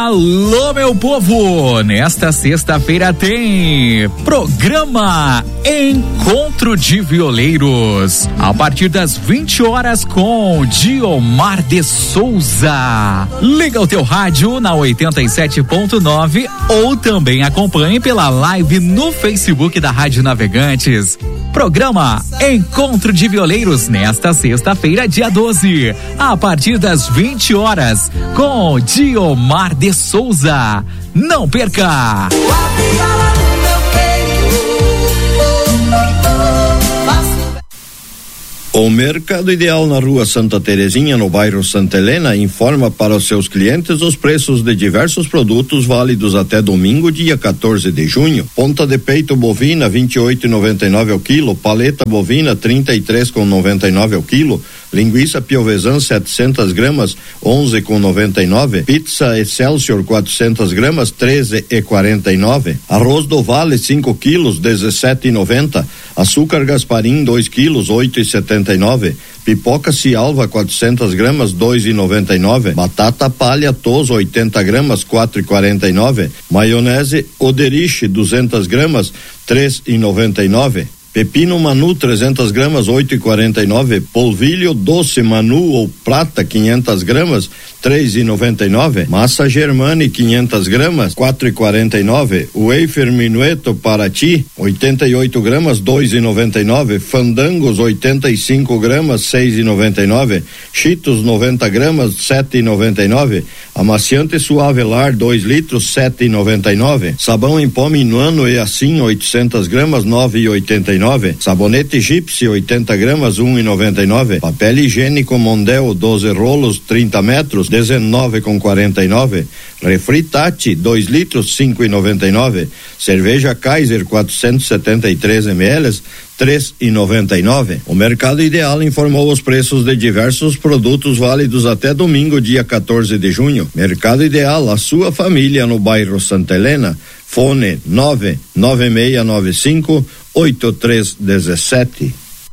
Alô, meu povo! Nesta sexta-feira tem programa Encontro de Violeiros, a partir das 20 horas com Diomar de Souza. Liga o teu rádio na 87.9 ou também acompanhe pela live no Facebook da Rádio Navegantes. Programa Encontro de Violeiros nesta sexta-feira, dia 12, a partir das 20 horas, com Diomar de Souza. Não perca! O Mercado Ideal na Rua Santa Terezinha, no bairro Santa Helena, informa para os seus clientes os preços de diversos produtos válidos até domingo, dia 14 de junho. Ponta de peito bovina, 28,99 ao quilo. Paleta bovina, 33,99 ao quilo. Linguiça piovesan, 700 gramas, 11,99. Pizza Excelsior, 400 gramas, 13,49. Arroz do Vale, 5 quilos, 17,90. Açúcar Gasparim, 2 quilos, 8,79. Pipoca Cialva, 400 gramas, 2,99. Batata Palha Toso, 80 gramas, 4,49. Maionese Oderich, 200 gramas, 3,99. Pepino Manu, 300 gramas, 8,49. Polvilho Doce Manu ou Prata, 500 gramas, 3,99. Massa Germani, 500 gramas, 4,49. Wafer Minueto Paraty, 88 gramas, 2,99. Fandangos, 85 gramas, 6,99. Cheetos, 90 gramas, 7,99. Amaciante Suavelar, 2 litros, 7,99. Sabão em pó Minuano e assim, 800 gramas, 9,89. Sabonete Gypsy, 80 gramas, 1,99. Papel higiênico Mondel, 12 rolos, 30 metros, 19,49. Refri Tati, 2 litros, 5,99. Cerveja Kaiser, 473 ml, 3,99. O Mercado Ideal informou os preços de diversos produtos válidos até domingo, dia 14 de junho. Mercado Ideal, a sua família no bairro Santa Helena. Fone 99695 8317.